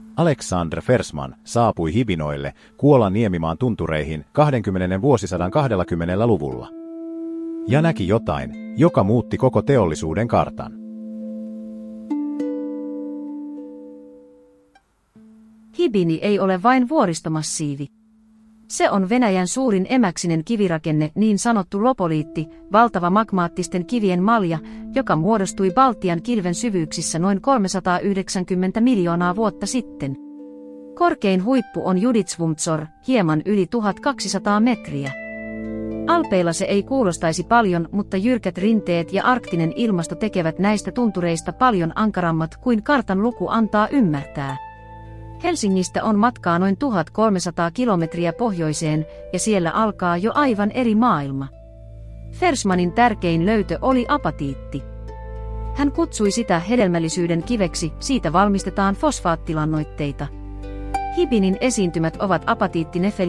Aleksandr Fersman saapui Hibinoille Kuolan niemimaan tuntureihin 20. vuosisadan 20-luvulla. Ja näki jotain, joka muutti koko teollisuuden kartan. Hibini ei ole vain vuoristomassiivi. Se on Venäjän suurin emäksinen kivirakenne, niin sanottu lopoliitti, valtava magmaattisten kivien malja, joka muodostui Baltian kilven syvyyksissä noin 390 miljoonaa vuotta sitten. Korkein huippu on Juditsvumtsor, hieman yli 1200 metriä. Alpeilla se ei kuulostaisi paljon, mutta jyrkät rinteet ja arktinen ilmasto tekevät näistä tuntureista paljon ankarammat kuin kartan luku antaa ymmärtää. Helsingistä on matkaa noin 1300 kilometriä pohjoiseen, ja siellä alkaa jo aivan eri maailma. Fersmanin tärkein löytö oli apatiitti. Hän kutsui sitä hedelmällisyyden kiveksi, siitä valmistetaan fosfaattilannoitteita. Hibinin esiintymät ovat apatiittinefeli